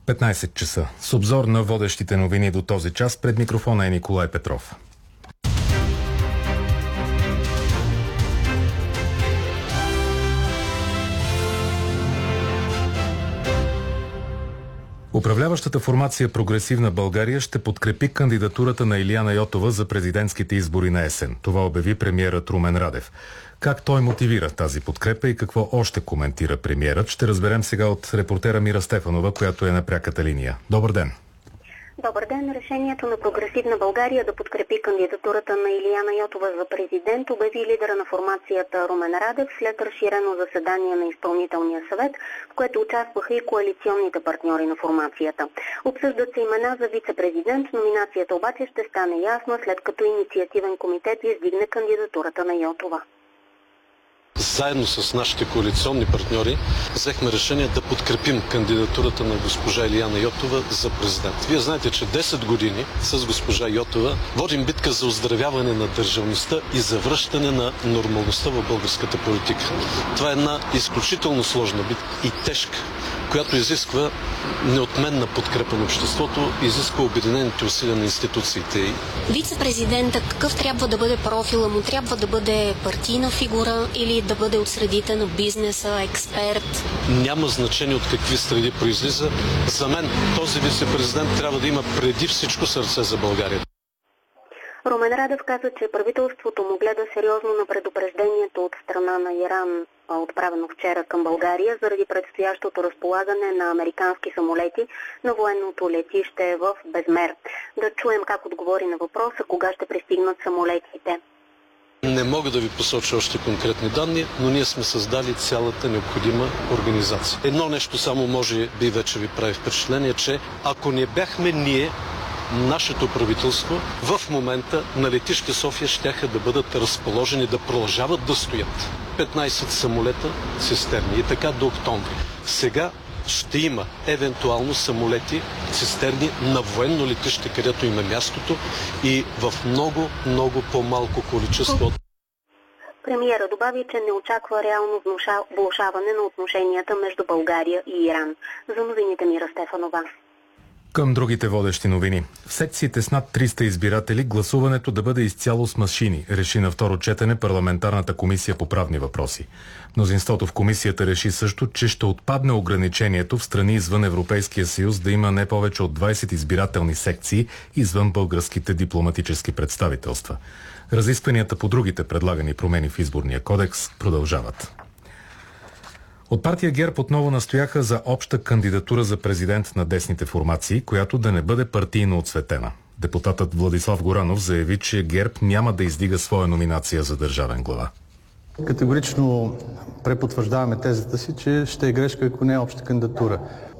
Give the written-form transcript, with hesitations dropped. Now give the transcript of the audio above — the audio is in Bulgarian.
15 часа. С обзор на водещите новини до този час пред микрофона е Николай Петров. Управляващата формация Прогресивна България ще подкрепи кандидатурата на Илияна Йотова за президентските избори на есен. Това обяви премиерът Румен Радев. Как той мотивира тази подкрепа и какво още коментира премиерът, ще разберем сега от репортера Мира Стефанова, която е на пряката линия. Добър ден! Добър ден! Решението на Прогресивна България да подкрепи кандидатурата на Илияна Йотова за президент обяви лидера на формацията Румен Радев след разширено заседание на изпълнителния съвет, в което участваха и коалиционните партньори на формацията. Обсъждат се имена за вице-президент, номинацията обаче ще стане ясна, след като инициативен комитет издигне кандидатурата на Йотова. Заедно с нашите коалиционни партньори взехме решение да подкрепим кандидатурата на госпожа Илияна Йотова за президент. Вие знаете, че 10 години с госпожа Йотова водим битка за оздравяване на държавността и за връщане на нормалността в българската политика. Това е една изключително сложна битка и тежка, която изисква неотменна подкрепа на обществото, изисква обединените усилия на институциите. Вице-президента какъв трябва да бъде профила му? Трябва да бъде партийна фигура или да бъде от средите на бизнеса, експерт? Няма значение от какви среди произлиза. За мен този вице-президент трябва да има преди всичко сърце за България. Румен Радев каза, че правителството му гледа сериозно на предупреждението от страна на Иран, отправено вчера към България, заради предстоящото разполагане на американски самолети на военното летище в Безмер. Да чуем как отговори на въпроса, кога ще пристигнат самолетите. Не мога да ви посоча още конкретни данни, но ние сме създали цялата необходима организация. Едно нещо само може би вече ви прави впечатление, че ако не бяхме ние, нашето правителство, в момента на летище София щяха да бъдат разположени, да продължават да стоят 15 самолета цистерни и така до октомври. Сега ще има евентуално самолети цистерни на военно летище, където има мястото и в много по-малко количество. Премиера добави, че не очаква реално влошаване на отношенията между България и Иран. За новините Мира Стефанова. Към другите водещи новини. В секциите с над 300 избиратели гласуването да бъде изцяло с машини, реши на второ четене парламентарната комисия по правни въпроси. Мнозинството в комисията реши също, че ще отпадне ограничението в страни извън Европейския съюз да има не повече от 20 избирателни секции извън българските дипломатически представителства. Разискванията по другите предлагани промени в изборния кодекс продължават. От партия ГЕРБ отново настояха за обща кандидатура за президент на десните формации, която да не бъде партийно отцветена. Депутатът Владислав Горанов заяви, че ГЕРБ няма да издига своя номинация за държавен глава. Категорично препотвърждаваме тезата си, че ще е грешка, ако не е обща кандидатура.